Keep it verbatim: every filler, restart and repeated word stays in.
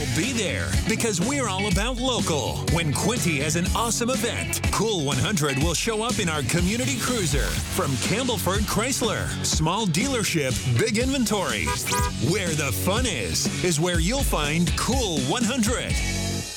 be there because we're all about local. When Quinty has an awesome event, Cool one hundred will show up in our community cruiser. From Campbellford Chrysler, small dealership, big inventory. Where the fun is, is where you'll find Cool one hundred.